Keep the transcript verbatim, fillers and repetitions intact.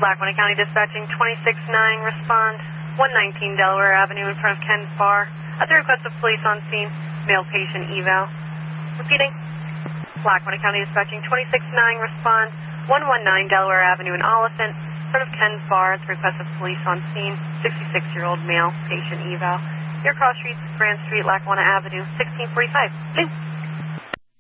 Lackawanna County Dispatching twenty-six nine, respond one nineteen Delaware Avenue in front of Ken's Bar. At the request of police on scene, male patient eval. Repeating. Lackawanna County Dispatching twenty-six nine, respond one nineteen Delaware Avenue in Oliphant, in front of Ken's Bar. At the request of police on scene, sixty-six-year-old male patient eval. Your cross streets, Grand Street, Lackawanna Avenue, sixteen forty-five. Blue.